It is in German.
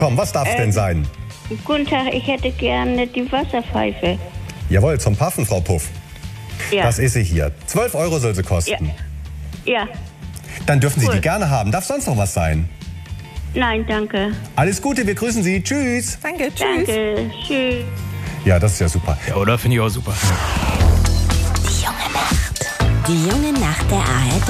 Komm, was darf's denn sein? Guten Tag, ich hätte gerne die Wasserpfeife. Jawohl, zum Paffen, Frau Puff. Ja. Das ist sie hier. 12 € soll sie kosten. Ja. Dann dürfen Sie Cool. die gerne haben. Darf sonst noch was sein? Nein, danke. Alles Gute, wir grüßen Sie. Tschüss. Danke, tschüss. Danke. Tschüss. Ja, das ist ja super. Ja, oder? Finde ich auch super. Die junge Nacht der ARD.